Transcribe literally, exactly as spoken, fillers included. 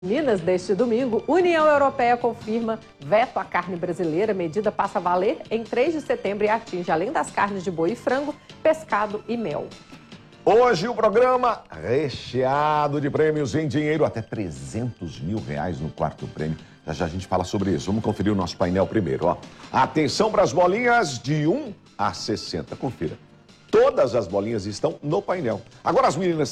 Minas deste domingo, União Europeia confirma veto à carne brasileira. Medida passa a valer em três de setembro e atinge, além das carnes de boi e frango, pescado e mel. Hoje o programa recheado de prêmios em dinheiro, até trezentos mil reais no quarto prêmio. Já já a gente fala sobre isso. Vamos conferir o nosso painel primeiro, ó. Atenção para as bolinhas de um a sessenta. Confira. Todas as bolinhas estão no painel. Agora as meninas